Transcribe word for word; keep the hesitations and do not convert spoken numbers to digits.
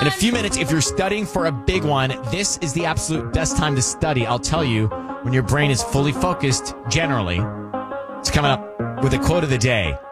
In a few minutes, if you're studying for a big one, this is the absolute best time to study. I'll tell you, when your brain is fully focused, generally. It's coming up with a quote of the day.